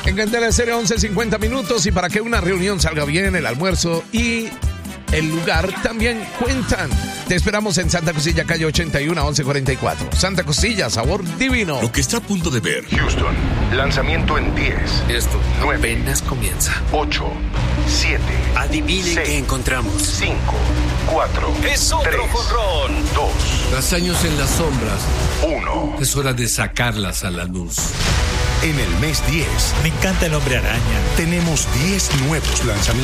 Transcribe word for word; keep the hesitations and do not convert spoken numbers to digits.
En Candela Estéreo, once cincuenta minutos. Y para que una reunión salga bien, el almuerzo y el lugar también cuentan. Te esperamos en Santa Costilla, calle ochenta y uno, once cuarenta y cuatro. Santa Costilla, sabor divino. Lo que está a punto de ver. Houston, lanzamiento en diez. Esto nueve, apenas comienza. ocho, siete. Adivinen seis, qué encontramos. cinco, cuatro. Es otro tres, jonrón. dos. Tras años en las sombras, uno. es hora de sacarlas a la luz. En el mes diez, Me encanta el Hombre Araña. tenemos diez nuevos lanzamientos.